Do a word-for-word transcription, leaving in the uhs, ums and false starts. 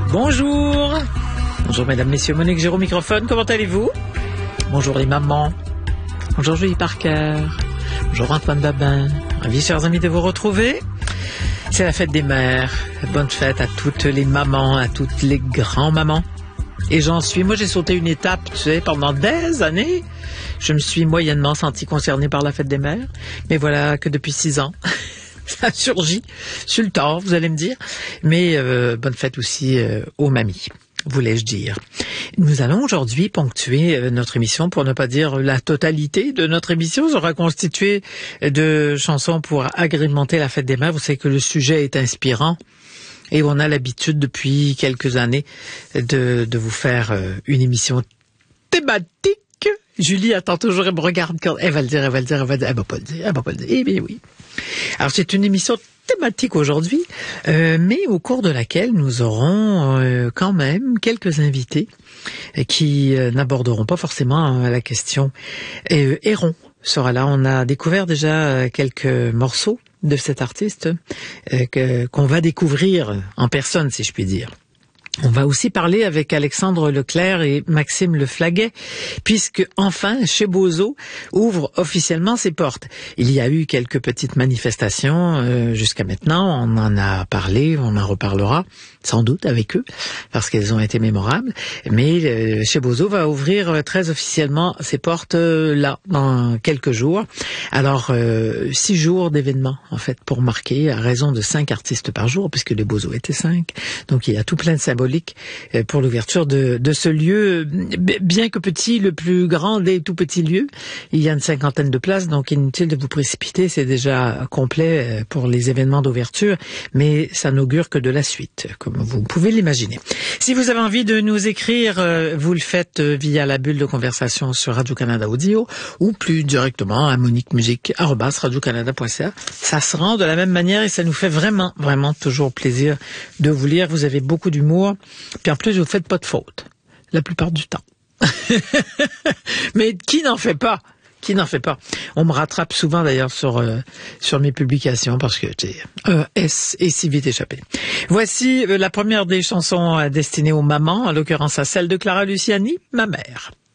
Bonjour. Bonjour mesdames, messieurs, Monique Géraud, microphone, comment allez-vous? Bonjour les mamans. Bonjour Julie Parker. Bonjour Antoine Babin. Ravi, chers amis, de vous retrouver. C'est la fête des mères. Bonne fête à toutes les mamans, à toutes les grands-mamans. Et j'en suis, moi j'ai sauté une étape, tu sais, pendant des années. Je me suis moyennement sentie concernée par la fête des mères. Mais voilà que depuis six ans, ça a surgi sur le tard, vous allez me dire. Mais euh, bonne fête aussi euh, aux mamies, voulais-je dire. Nous allons aujourd'hui ponctuer euh, notre émission, pour ne pas dire la totalité de notre émission sera constituée de chansons pour agrémenter la fête des mères. Vous savez que le sujet est inspirant. Et on a l'habitude depuis quelques années de, de vous faire euh, une émission thématique. Julie attend toujours, elle me regarde quand elle va le dire, elle va le dire, elle va le dire, elle va pas le dire, elle va pas le dire. Eh bien oui. Alors c'est une émission thématique aujourd'hui, euh, mais au cours de laquelle nous aurons euh, quand même quelques invités euh, qui euh, n'aborderont pas forcément euh, la question. Euh, Héron sera là. On a découvert déjà euh, quelques morceaux de cet artiste euh, que, qu'on va découvrir en personne, si je puis dire. On va aussi parler avec Alexandre Leclerc et Maxime Leflaguet, puisque enfin, Chez Bozo ouvre officiellement ses portes. Il y a eu quelques petites manifestations euh, jusqu'à maintenant, on en a parlé, on en reparlera sans doute avec eux, parce qu'elles ont été mémorables, mais euh, Chez Bozo va ouvrir très officiellement ses portes euh, là, dans quelques jours. Alors, euh, six jours d'événements, en fait, pour marquer, à raison de cinq artistes par jour, puisque les Bozo étaient cinq, donc il y a tout plein de symboliques pour l'ouverture de, de ce lieu, bien que petit, le plus grand des tout petits lieux. Il y a une cinquantaine de places, donc inutile de vous précipiter, c'est déjà complet pour les événements d'ouverture, mais ça n'augure que de la suite, comme vous pouvez l'imaginer. Si vous avez envie de nous écrire, vous le faites via la bulle de conversation sur Radio-Canada Audio ou plus directement à moniquemusique arobase radio canada point c a. Ça se rend de la même manière et ça nous fait vraiment, vraiment toujours plaisir de vous lire. Vous avez beaucoup d'humour. Puis en plus, vous ne faites pas de faute, la plupart du temps. Mais qui n'en fait pas? Qui n'en fait pas? On me rattrape souvent d'ailleurs sur euh, sur mes publications parce que j'ai un S et si vite échappé. Voici euh, la première des chansons euh, destinées aux mamans, en l'occurrence à celle de Clara Luciani, Ma mère.